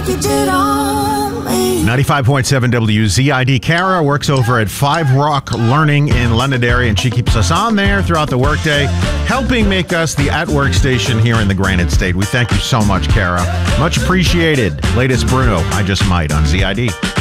You did on me. 95.7 WZID. Kara works over at Five Rock Learning in Londonderry, and she keeps us on there throughout the workday, helping make us the at-work station here in the Granite State. We thank you so much, Kara. Much appreciated. Latest Bruno, I Just Might on ZID.